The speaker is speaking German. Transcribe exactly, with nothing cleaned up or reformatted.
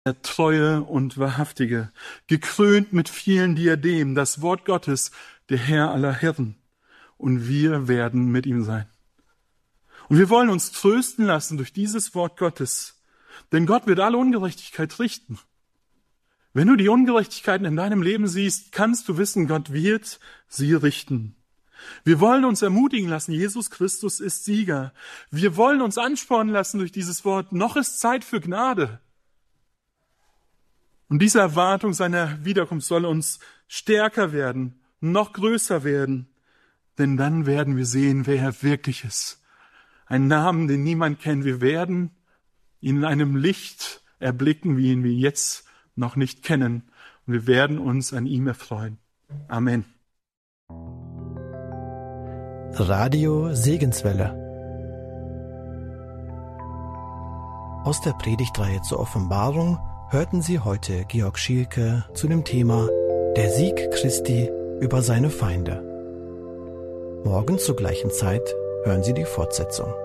der Treue und Wahrhaftige, gekrönt mit vielen Diademen, das Wort Gottes, der Herr aller Herren. Und wir werden mit ihm sein. Und wir wollen uns trösten lassen durch dieses Wort Gottes, denn Gott wird alle Ungerechtigkeit richten. Wenn du die Ungerechtigkeiten in deinem Leben siehst, kannst du wissen, Gott wird sie richten. Wir wollen uns ermutigen lassen, Jesus Christus ist Sieger. Wir wollen uns anspornen lassen durch dieses Wort, noch ist Zeit für Gnade. Und diese Erwartung seiner Wiederkunft soll uns stärker werden, noch größer werden, denn dann werden wir sehen, wer er wirklich ist. Einen Namen, den niemand kennt. Wir werden ihn in einem Licht erblicken, wie ihn wir jetzt noch nicht kennen. Und wir werden uns an ihm erfreuen. Amen. Radio Segenswelle. Aus der Predigtreihe zur Offenbarung hörten Sie heute Georg Schielke zu dem Thema Der Sieg Christi über seine Feinde. Morgen zur gleichen Zeit hören Sie die Fortsetzung.